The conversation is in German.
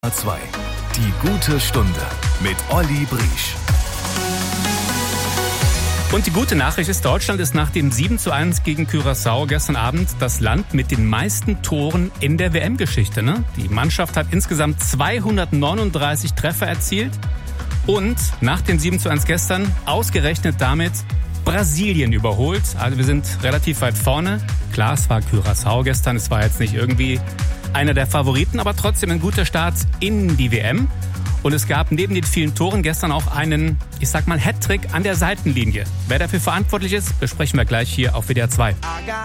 2. Die gute Stunde mit Olli Briesch. Und die gute Nachricht ist, Deutschland ist nach dem 7:1 gegen Curaçao gestern Abend das Land mit den meisten Toren in der WM-Geschichte. Ne? Die Mannschaft hat insgesamt 239 Treffer erzielt und nach dem 7:1 gestern ausgerechnet damit Brasilien überholt. Also wir sind relativ weit vorne. Klar, es war Curaçao gestern, es war jetzt nicht irgendwie einer der Favoriten, aber trotzdem ein guter Start in die WM. Und es gab neben den vielen Toren gestern auch einen, Hattrick an der Seitenlinie. Wer dafür verantwortlich ist, besprechen wir gleich hier auf WDR 2.